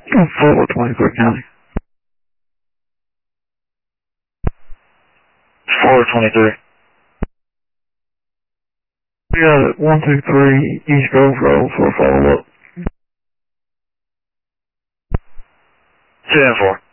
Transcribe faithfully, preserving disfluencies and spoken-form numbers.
four twenty-three County. four twenty-three. We got it, one two three East Grove Road for a follow-up. two and four.